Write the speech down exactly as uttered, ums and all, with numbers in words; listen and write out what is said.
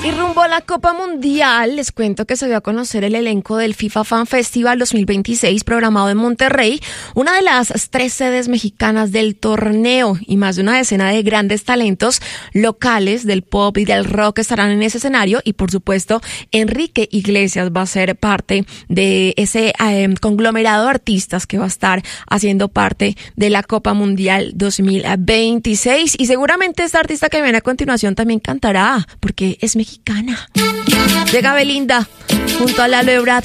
Y rumbo a la Copa Mundial, les cuento que se dio a conocer el elenco del FIFA Fan Festival dos mil veintiséis programado en Monterrey, una de las tres sedes mexicanas del torneo, y más de una decena de grandes talentos locales del pop y del rock estarán en ese escenario, y por supuesto Enrique Iglesias va a ser parte de ese eh, conglomerado de artistas que va a estar haciendo parte de la Copa Mundial dos mil veintiséis, y seguramente esta artista que viene a continuación también cantará, porque es mexicana. Llega Belinda junto a Lalo Ebrard.